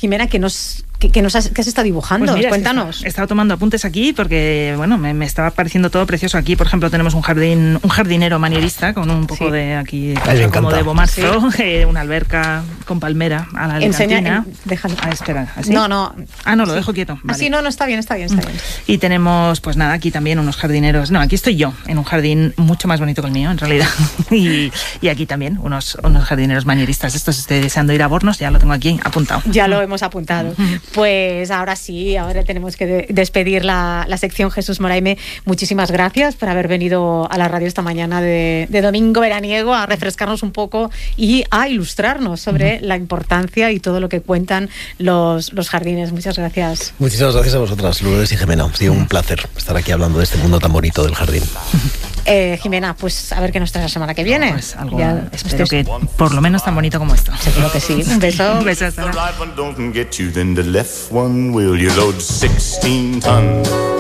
Jimena, que has estado dibujando. Pues mira, Cuéntanos. He estado tomando apuntes aquí porque, bueno, me estaba pareciendo todo precioso. Aquí, por ejemplo, tenemos un jardinero manierista con un poco de aquí, como de bomarzo, una alberca con palmera a la alicantina. Déjalo. Espera, ¿así? No. Lo dejo quieto. Vale. Así no, está bien. Y tenemos, pues nada, aquí también unos jardineros. No, aquí estoy yo, en un jardín mucho más bonito que el mío, en realidad. y aquí también unos jardineros manieristas. Esto, si estoy deseando ir a Bornos, ya lo tengo aquí apuntado. Ya lo hemos apuntado. Pues ahora sí, ahora tenemos que despedir la sección. Jesús Moraime, muchísimas gracias por haber venido a la radio esta mañana de domingo veraniego a refrescarnos un poco y a ilustrarnos sobre la importancia y todo lo que cuentan los jardines. Muchas gracias. Muchísimas gracias a vosotras, Lourdes y Jimena. Ha sido un placer estar aquí hablando de este mundo tan bonito del jardín. Jimena, pues a ver qué nos trae la semana que viene. Pues algo, espero que por lo menos tan bonito como esto. Seguro que sí. Un beso. Un beso, hasta luego. 16 tons.